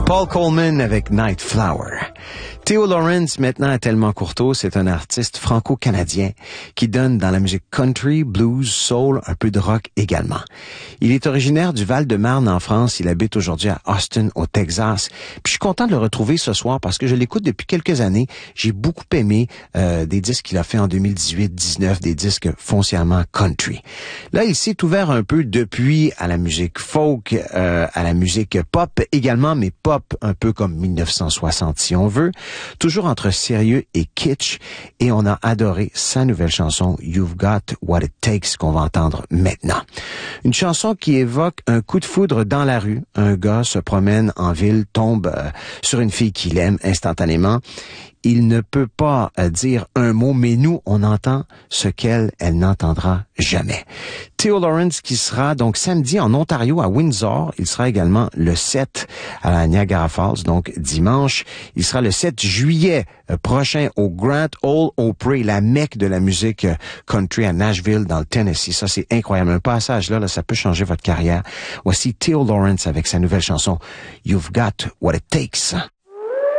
Paul Coleman avec Night Flower. Theo Lawrence, maintenant à Tellement Courteau, c'est un artiste franco-canadien qui donne dans la musique country, blues, soul, un peu de rock également. Il est originaire du Val-de-Marne en France. Il habite aujourd'hui à Austin, au Texas. Puis je suis content de le retrouver ce soir parce que je l'écoute depuis quelques années. J'ai beaucoup aimé des disques qu'il a fait en 2018-19, des disques foncièrement country. Là, il s'est ouvert un peu depuis à la musique folk, à la musique pop également, mais pop un peu comme 1960 si on veut. Toujours entre sérieux et kitsch, et on a adoré sa nouvelle chanson You've Got What It Takes qu'on va entendre maintenant. Une chanson qui évoque un coup de foudre dans la rue. Un gars se promène en ville, tombe sur une fille qu'il aime instantanément. Il ne peut pas dire un mot, mais nous, on entend ce qu'elle n'entendra jamais. Theo Lawrence qui sera donc samedi en Ontario à Windsor. Il sera également le 7 à la Niagara Falls, donc dimanche. Il sera le 7 juillet prochain au Grand Ole Opry, la mecque de la musique country à Nashville, dans le Tennessee. Ça, c'est incroyable. Un passage là, ça peut changer votre carrière. Voici Theo Lawrence avec sa nouvelle chanson You've Got What It Takes.